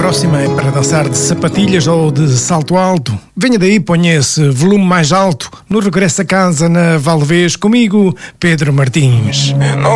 próxima é para dançar de sapatilhas ou de salto alto. Venha daí, ponha esse volume mais alto no regresso a casa na Valvez comigo, Pedro Martins.